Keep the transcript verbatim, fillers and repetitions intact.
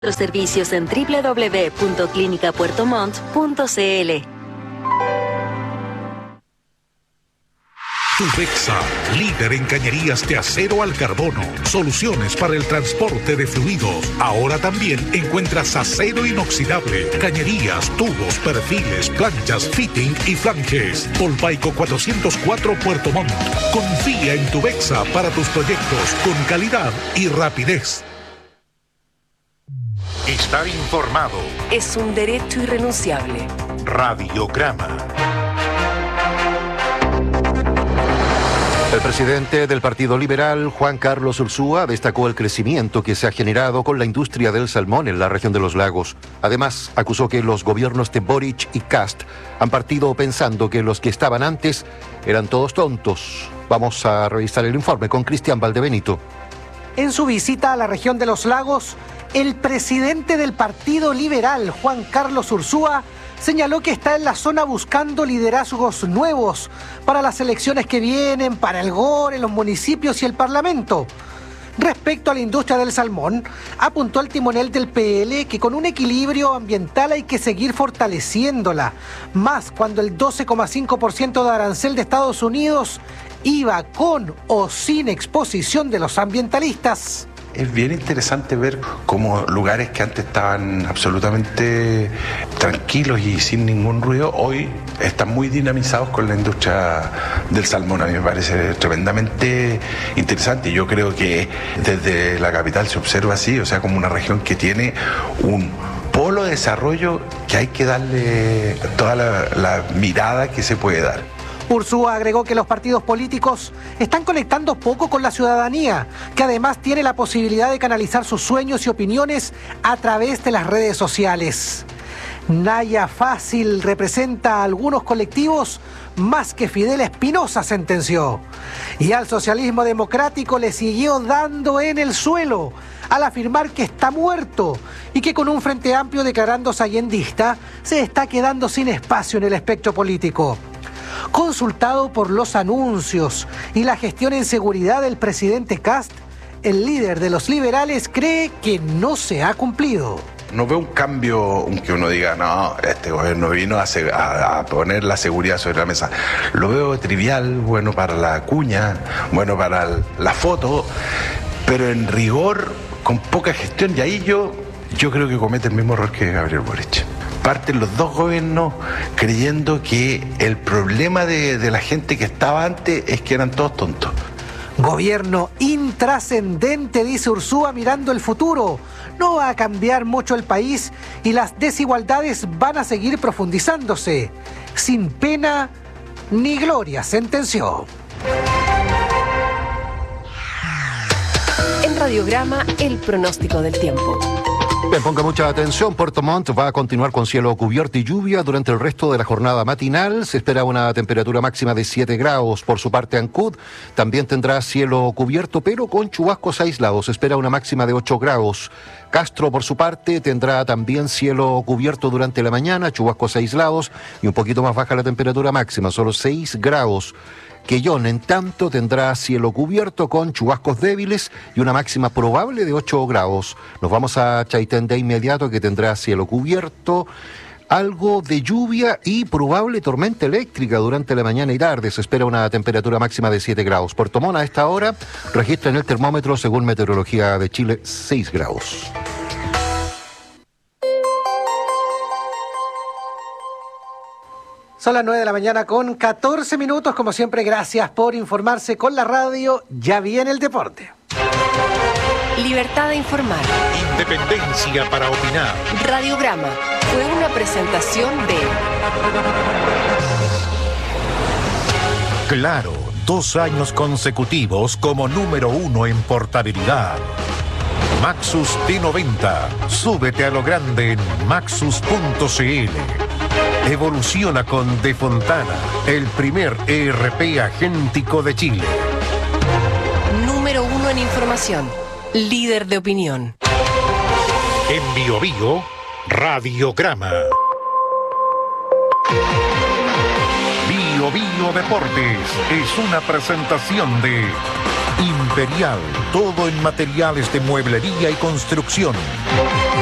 Los servicios en doble u doble u doble u punto clínica puerto montt punto c l. Tubexa, líder en cañerías de acero al carbono, soluciones para el transporte de fluidos. Ahora también encuentras acero inoxidable, cañerías, tubos, perfiles, planchas, fitting y flanges. Polpaico cuatrocientos cuatro Puerto Montt. Confía en Tubexa para tus proyectos con calidad y rapidez. Estar informado es un derecho irrenunciable. Radiograma. El presidente del Partido Liberal, Juan Carlos Ursúa, destacó el crecimiento que se ha generado con la industria del salmón en la región de los lagos. Además, acusó que los gobiernos de Boric y Kast han partido pensando que los que estaban antes eran todos tontos. Vamos a revisar el informe con Cristian Valdebenito. En su visita a la región de los lagos, el presidente del Partido Liberal, Juan Carlos Ursúa, señaló que está en la zona buscando liderazgos nuevos para las elecciones que vienen, para el G O R, en los municipios y el Parlamento. Respecto a la industria del salmón, apuntó el timonel del P L que con un equilibrio ambiental hay que seguir fortaleciéndola, más cuando el doce coma cinco por ciento de arancel de Estados Unidos iba con o sin exposición de los ambientalistas. Es bien interesante ver cómo lugares que antes estaban absolutamente tranquilos y sin ningún ruido, hoy están muy dinamizados con la industria del salmón. A mí me parece tremendamente interesante. Yo creo que desde la capital se observa así, o sea, como una región que tiene un polo de desarrollo que hay que darle toda la, la mirada que se puede dar. Ursúa agregó que los partidos políticos están conectando poco con la ciudadanía, que además tiene la posibilidad de canalizar sus sueños y opiniones a través de las redes sociales. Naya Fácil representa a algunos colectivos más que Fidel Espinosa, sentenció. Y al socialismo democrático le siguió dando en el suelo al afirmar que está muerto y que con un frente amplio declarándose allendista se está quedando sin espacio en el espectro político. Consultado por los anuncios y la gestión en seguridad del presidente Kast, el líder de los liberales cree que no se ha cumplido. No veo un cambio que uno diga, no, este gobierno vino a, se- a, a poner la seguridad sobre la mesa. Lo veo trivial, bueno para la cuña, bueno para la foto, pero en rigor, con poca gestión. Y ahí yo, yo creo que comete el mismo error que Gabriel Boric. Parten los dos gobiernos creyendo que el problema de, de la gente que estaba antes es que eran todos tontos. Gobierno intrascendente, dice Ursúa, mirando el futuro. No va a cambiar mucho el país y las desigualdades van a seguir profundizándose. Sin pena ni gloria, sentenció. En Radiograma, el pronóstico del tiempo. Bien, ponga mucha atención. Puerto Montt va a continuar con cielo cubierto y lluvia durante el resto de la jornada matinal. Se espera una temperatura máxima de siete grados. Por su parte, Ancud también tendrá cielo cubierto, pero con chubascos aislados. Se espera una máxima de ocho grados. Castro, por su parte, tendrá también cielo cubierto durante la mañana, chubascos aislados y un poquito más baja la temperatura máxima, solo seis grados. Quellón, en tanto, tendrá cielo cubierto con chubascos débiles y una máxima probable de ocho grados. Nos vamos a Chaitén de inmediato, que tendrá cielo cubierto, algo de lluvia y probable tormenta eléctrica durante la mañana y tarde. Se espera una temperatura máxima de siete grados. Puerto Montt a esta hora registra en el termómetro, según Meteorología de Chile, seis grados. Son las nueve de la mañana con catorce minutos. Como siempre, gracias por informarse con la radio. Ya viene el deporte. Libertad de informar. Independencia para opinar. Radiograma fue una presentación de Claro, dos años consecutivos como número uno en portabilidad. Maxus T noventa. Súbete a lo grande en maxus punto c l. Evoluciona con De Fontana, el primer E R P agéntico de Chile. número uno en información. Líder de opinión. En Bio Bio, Radiograma. Bio Bio Deportes es una presentación de Imperial, todo en materiales de mueblería y construcción.